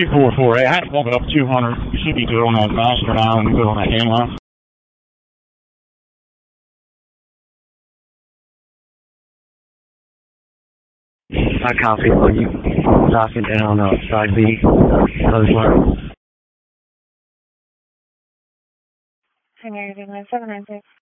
244A. I had to bump it up 200. You should be good on that master now and good on that hand line. I copy when you knock it down side B, close line. American 1796.